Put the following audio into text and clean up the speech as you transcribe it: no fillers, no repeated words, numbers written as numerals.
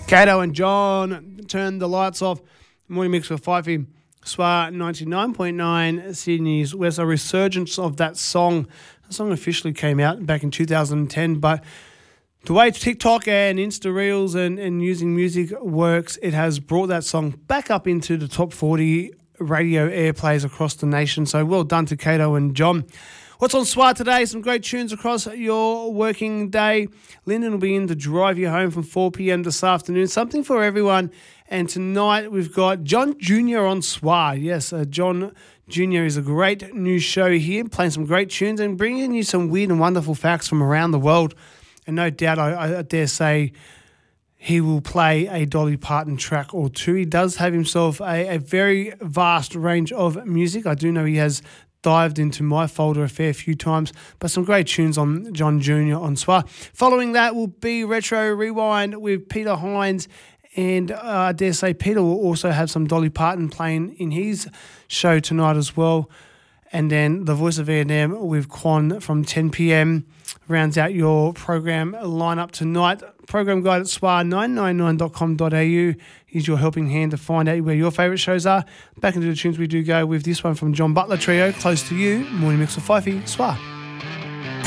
Kato and John, Turn the Lights Off. Morning Mix with Fifey. SWA 99.9 Sydney's West. A resurgence of that song. The song officially came out back in 2010, but the way TikTok and Insta Reels and using music works, it has brought that song back up into the top 40 radio airplays across the nation. So well done to Kato and John. What's on SWA today? Some great tunes across your working day. Lyndon will be in to drive you home from 4 p.m. this afternoon. Something for everyone. And tonight we've got John Jr. on SWA. Yes, John Jr. is a great new show here, playing some great tunes and bringing you some weird and wonderful facts from around the world. And no doubt, I dare say, he will play a Dolly Parton track or two. He does have himself a very vast range of music. I do know he has dived into my folder a fair few times, but some great tunes on John Jr. on SWA. Following that will be Retro Rewind with Peter Hines, and I dare say Peter will also have some Dolly Parton playing in his show tonight as well. And then The Voice of A&M with Quan from 10 p.m. rounds out your program lineup tonight. Program guide at swa999.com.au is your helping hand to find out where your favourite shows are. Back into the tunes we do go with this one from John Butler Trio, Close to You, Morning Mix with Fifey, SWA.